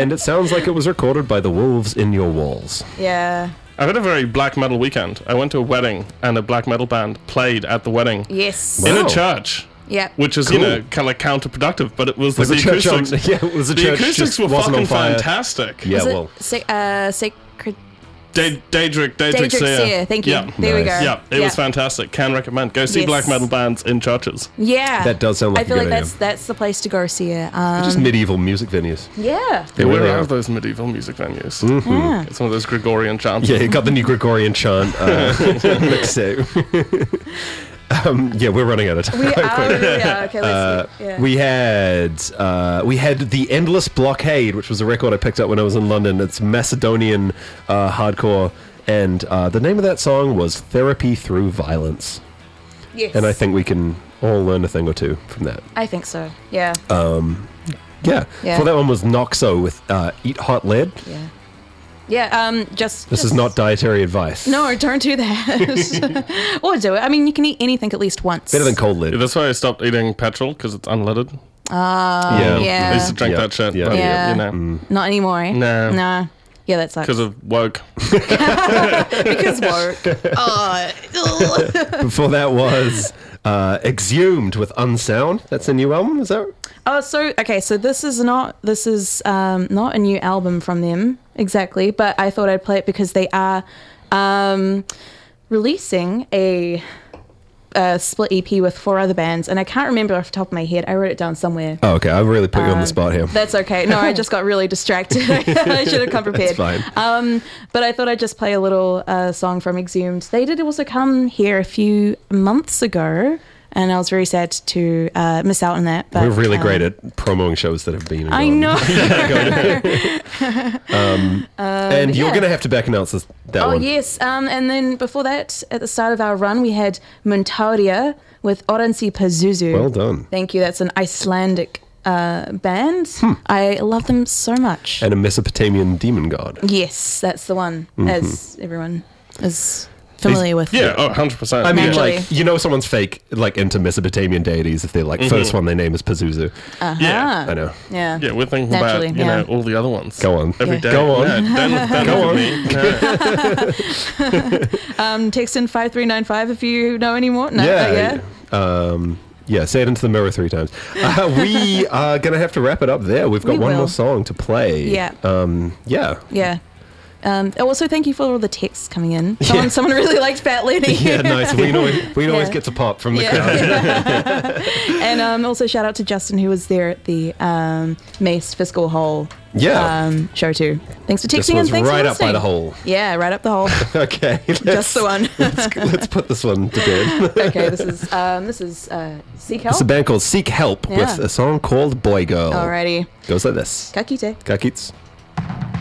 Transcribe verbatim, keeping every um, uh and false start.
And it sounds like it was recorded by the Wolves in Your Walls. Yeah. I've had a very black metal weekend. I went to a wedding and a black metal band played at the wedding. Yes. In Wow. a church. Yeah. Which is, Cool. you know, kind of like counterproductive, but it was, Was like the the church on, acoustics. yeah, it was the, the church acoustics just were wasn't fucking on fire. fantastic. Yeah, Was it well, sa- uh, sacred... Da- Daedric, Daedric, Daedric Seer. Seer, thank you. Yeah. There we Nice. go. Yeah, it was fantastic. Can recommend. Go see Yes. black metal bands in churches. Yeah. That does sound like I feel a like good that's that's the place to go see it. Um, just medieval music venues. yeah. They Where really are are. those medieval music venues? Mm-hmm. Yeah. It's one of those Gregorian chants. Yeah, you got the new Gregorian chant. Uh, mixtape. um, yeah, we're running out of time. We are, we really are. Okay, let's Uh, get, yeah. We had uh, we had the Endless Blockade, which was a record I picked up when I was in London. It's Macedonian uh, hardcore, and uh, the name of that song was "Therapy Through Violence." Yes. And I think we can all learn a thing or two from that. I think so. Yeah. Yeah. Yeah. For that one was Noxo with uh, "Eat Hot Lead." yeah. Yeah. Um. Just. This just, is not dietary advice. No, don't do that. Or do it. I mean, you can eat anything at least once. Better than cold lead. Yeah, that's why I stopped eating petrol, because it's unleaded. Uh, Yeah. yeah. I used to drink Yeah. that shit. Yeah. But, Yeah. You know, Not anymore. No. Nah. Yeah, that sucks. because of woke. Because work. Oh. Before that was uh, Exhumed with Unsound. That's a new album, is that? Oh, so okay, so this is not this is um, not a new album from them exactly, but I thought I'd play it because they are um, releasing a, a split E P with four other bands, and I can't remember off the top of my head. I wrote it down somewhere. Oh, okay. I've really put you on Um, the spot here. That's okay. No, I just got really distracted. I should have come prepared. It's fine. Um, but I thought I'd just play a little uh, song from Exhumed. They did also come here a few months ago, and I was very sad to uh, miss out on that. But, We're really um, great at promoting shows that have been. and I gone. know. And you're yeah. going to have to back announce this, that Oh, one. yes. Um, and then before that, at the start of our run, we had Muntauria with Oransi Pazuzu. Well done. Thank you. That's an Icelandic uh, band. I love them so much. And a Mesopotamian demon god. Yes, that's the one, Mm-hmm. as everyone is familiar with. Yeah, oh, one hundred percent. I mean, Naturally. like, you know someone's fake, like, into Mesopotamian deities if they're, like, first one they name is Pazuzu. Uh-huh. Yeah. I know. Yeah. Yeah, we're thinking Naturally, about, you yeah. know, all the other ones. Go on. Every Yeah. day. Go on. Yeah, don't, don't Go look on. at me. No. Um, text in five three nine five if you know any more. No, Yeah. uh, yeah. Um, yeah, say it into the mirror three times. Uh, we are going to have to wrap it up there. We've got We one will. more song to play. Yeah. Um, yeah. Yeah. Um, also, thank you for all the texts coming in. Someone, Yeah. someone really liked Fat Lenny. Yeah, nice. We can always, we can always Yeah. get to pop from the Yeah. crowd. And um, also shout out to Justin who was there at the um, Mace Fiscal Hole Yeah. um, show too. Thanks for This texting was and thanks right for up by listening. the hole. Yeah, right up the hole. Okay. Just let's- the one. let's, let's put this one to bed. Okay, this is um, this is uh, Seek Help. It's a band called Seek Help Yeah. with a song called Boy Girl. Alrighty. Goes like this. Kakite. Kakits.